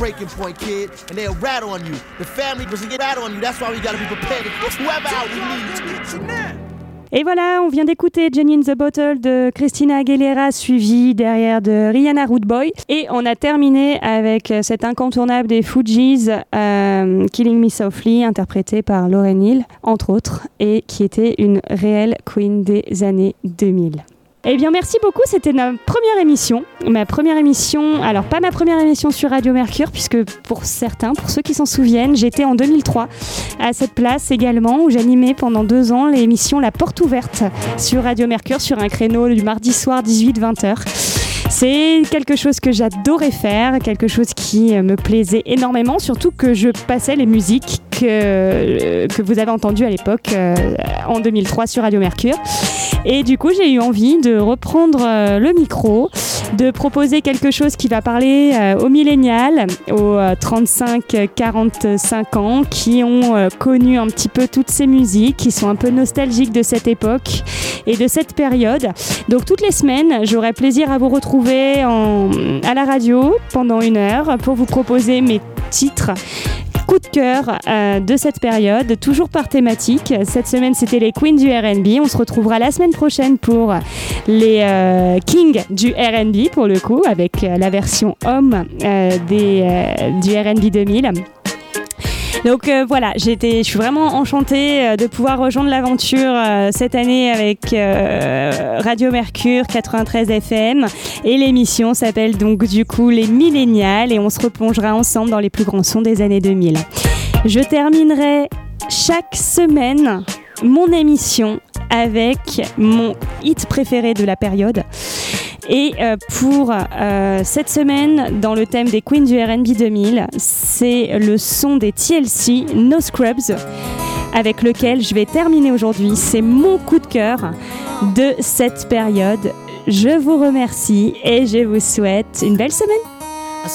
breaking point, kid, and they'll rat on you. The family doesn't get rat on you. That's why we gotta be prepared. Whoever out we need. Et voilà, on vient d'écouter Jenny in the Bottle de Christina Aguilera, suivi derrière de Rihanna Rude Boy. Et on a terminé avec cet incontournable des Fugees, Killing Me Softly, interprété par Lauryn Hill, entre autres, et qui était une réelle queen des années 2000. Eh bien, merci beaucoup. C'était ma première émission. Alors pas ma première émission sur Radio Mercure, puisque pour ceux qui s'en souviennent, j'étais en 2003 à cette place également, où j'animais pendant 2 ans l'émission La Porte Ouverte sur Radio Mercure, sur un créneau du mardi soir 18-20h. C'est quelque chose que j'adorais faire, quelque chose qui me plaisait énormément, surtout que je passais les musiques que vous avez entendues à l'époque, en 2003 sur Radio Mercure. Et du coup, j'ai eu envie de reprendre le micro, de proposer quelque chose qui va parler aux millénials, aux 35-45 ans, qui ont connu un petit peu toutes ces musiques, qui sont un peu nostalgiques de cette époque et de cette période. Donc toutes les semaines, j'aurai plaisir à vous retrouver à la radio pendant 1 heure pour vous proposer mes titres coup de cœur de cette période, toujours par thématique. Cette semaine, c'était les Queens du R&B. On se retrouvera la semaine prochaine pour les Kings du R&B, pour le coup, avec la version homme du R&B 2000. Donc voilà, je suis vraiment enchantée de pouvoir rejoindre l'aventure cette année avec Radio Mercure 93 FM, et l'émission s'appelle donc du coup Les Millénials, et on se replongera ensemble dans les plus grands sons des années 2000. Je terminerai chaque semaine mon émission avec mon hit préféré de la période. Et pour cette semaine, dans le thème des Queens du R&B 2000, c'est le son des TLC, No Scrubs, avec lequel je vais terminer aujourd'hui. C'est mon coup de cœur de cette période. Je vous remercie et je vous souhaite une belle semaine.